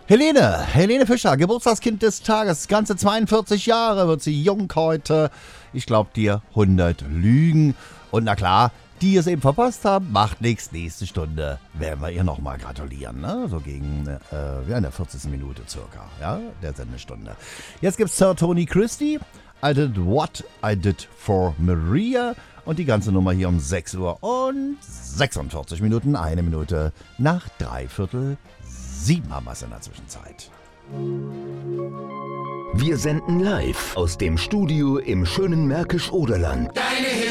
Helene Fischer, Geburtstagskind des Tages, ganze 42 Jahre wird sie jung heute. Ich glaub dir 100 Lügen. Und na klar, die es eben verpasst haben, macht nichts. Nächste Stunde werden wir ihr nochmal gratulieren. Ne? So gegen in der 40. Minute circa, ja, der Sendestunde. Jetzt gibt's Sir Tony Christie. I did what I did for Maria. Und die ganze Nummer hier um 6 Uhr und 46 Minuten, 1 Minute nach 6:45 haben wir es in der Zwischenzeit. Wir senden live aus dem Studio im schönen Märkisch-Oderland. Deine